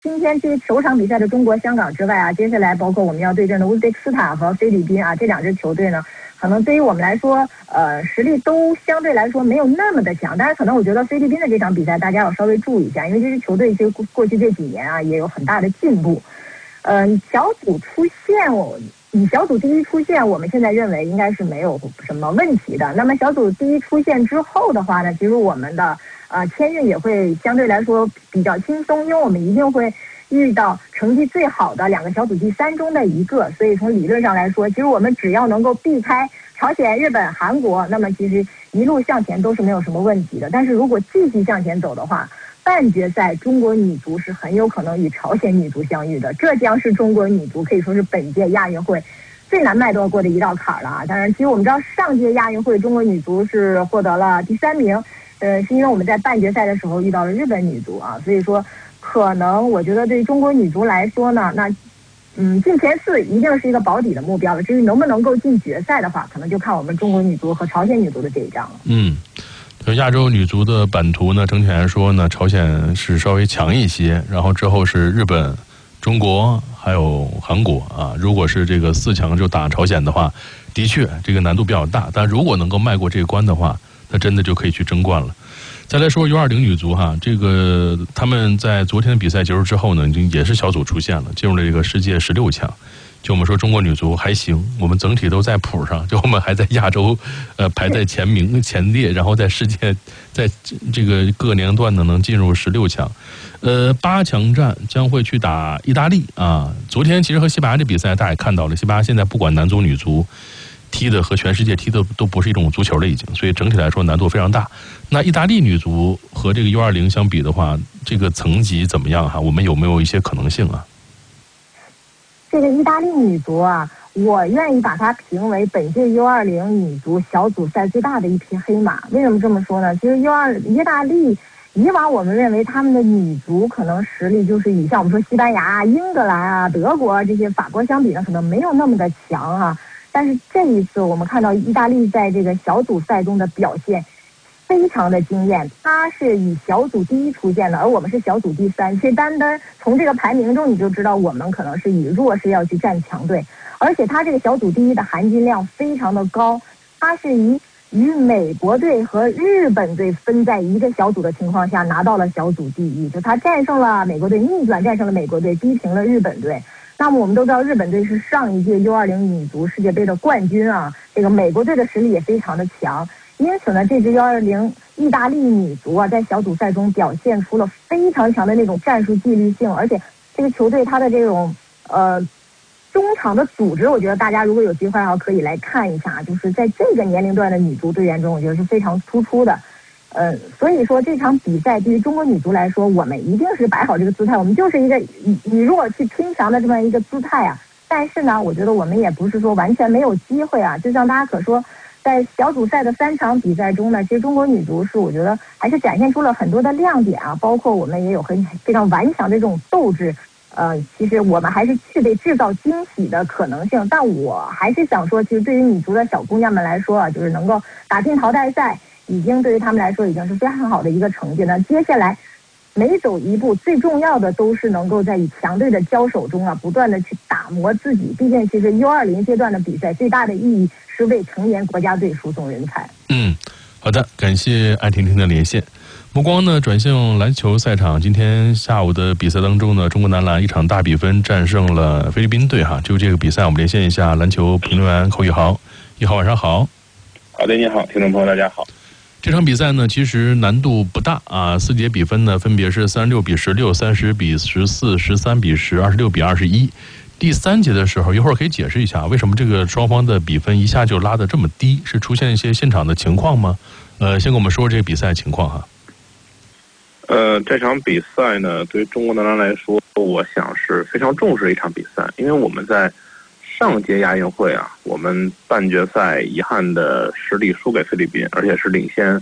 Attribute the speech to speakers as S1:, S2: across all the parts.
S1: 今天这首场比赛的中国、香港之外啊，接下来包括我们要对阵的乌兹别克斯坦和菲律宾啊，这两支球队呢，可能对于我们来说，实力都相对来说没有那么的强。但是可能我觉得菲律宾的这场比赛大家要稍微注意一下，因为这支球队其实过去这几年啊也有很大的进步。小组出线以小组第一出线，我们现在认为应该是没有什么问题的。那么小组第一出线之后的话呢，其实我们的签运也会相对来说比较轻松，因为我们一定会遇到成绩最好的两个小组第三中的一个，所以从理论上来说，其实我们只要能够避开朝鲜、日本、韩国，那么其实一路向前都是没有什么问题的。但是如果继续向前走的话，半决赛中国女足是很有可能与朝鲜女足相遇的，这将是中国女足可以说是本届亚运会最难迈过的一道坎了啊！当然，其实我们知道上届亚运会中国女足是获得了第3名，是因为我们在半决赛的时候遇到了日本女足啊，所以说可能我觉得对中国女足来说呢，那进前4一定是一个保底的目标了。至于能不能够进决赛的话，可能就看我们中国女足和朝鲜女足的这一仗了。
S2: 亚洲女足的版图呢，整体来说呢，朝鲜是稍微强一些，然后之后是日本、中国还有韩国啊。如果是这个4强就打朝鲜的话，的确这个难度比较大，但如果能够迈过这个关的话，那真的就可以去争冠了。再来说 U20 女足哈，这个他们在昨天的比赛结束之后呢，已经也是小组出线了，进入了这个世界16强。就我们说中国女足还行，我们整体都在谱上，就我们还在亚洲排在前列，然后在世界在这个各年龄段呢能进入16强。8强战将会去打意大利啊。昨天其实和西班牙这比赛大家也看到了，西班牙现在不管男足女足踢的和全世界踢的都不是一种足球了已经，所以整体来说难度非常大。那意大利女足和这个 U20 相比的话，这个层级怎么样哈？我们有没有一些可能性啊？
S1: 这个意大利女足啊，我愿意把它评为本届 U20 女足小组赛最大的一匹黑马。为什么这么说呢？其实意大利以往我们认为他们的女足可能实力就是以像我们说西班牙、英格兰啊、德国这些法国相比呢，可能没有那么的强啊。但是这一次我们看到意大利在这个小组赛中的表现非常的惊艳，他是以小组第一出现的，而我们是小组第3。其实单从这个排名中你就知道我们可能是以弱势要去战强队，而且他这个小组第一的含金量非常的高，他是与美国队和日本队分在一个小组的情况下拿到了小组第一，就他战胜了美国队，逆转战胜了美国队，逼平了日本队。那么我们都知道日本队是上一届 U20 女足世界杯的冠军啊，这个美国队的实力也非常的强。因此呢，这支 U20 意大利女足啊，在小组赛中表现出了非常强的那种战术纪律性，而且这个球队它的这种中场的组织，我觉得大家如果有机会的话可以来看一下，就是在这个年龄段的女足队员中，我觉得是非常突出的。所以说这场比赛对于中国女足来说，我们一定是摆好这个姿态，我们就是一个以弱去拼强的这么一个姿态啊。但是呢，我觉得我们也不是说完全没有机会啊，就像大家可说。在小组赛的3场比赛中呢，其实中国女足是我觉得还是展现出了很多的亮点啊，包括我们也有非常顽强的这种斗志。其实我们还是具备制造惊喜的可能性。但我还是想说，其实对于女足的小姑娘们来说啊，就是能够打进淘汰赛，已经对于她们来说已经是非常好的一个成绩了。接下来每走一步，最重要的都是能够在与强队的交手中啊，不断的去打磨自己。毕竟其实 U20 阶段的比赛最大的意义是为成年国家队输送人才。
S2: 好的，感谢艾婷婷的连线。目光呢转向篮球赛场，今天下午的比赛当中呢，中国男篮一场大比分战胜了菲律宾队哈。就这个比赛，我们连线一下篮球评论员寇宇豪。宇豪晚上好。
S3: 好的，你好，听众朋友大家好。
S2: 这场比赛呢，其实难度不大啊，4节比分呢分别是36比16、30比14、13比10、26比21。第3节的时候，一会儿可以解释一下为什么这个双方的比分一下就拉得这么低，是出现一些现场的情况吗？先跟我们说这个比赛情况哈。
S3: 这场比赛呢，对于中国男篮来说，我想是非常重视的一场比赛，因为我们在上届亚运会啊，我们半决赛遗憾的实力输给菲律宾，而且是领先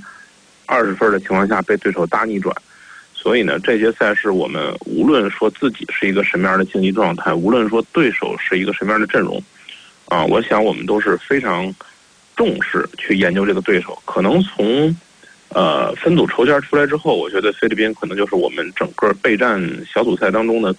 S3: 20分的情况下被对手大逆转。所以呢，这届赛事我们无论说自己是一个什么样的竞技状态，无论说对手是一个什么样的阵容，我想我们都是非常重视去研究这个对手。可能从分组抽签出来之后，我觉得菲律宾可能就是我们整个备战小组赛当中的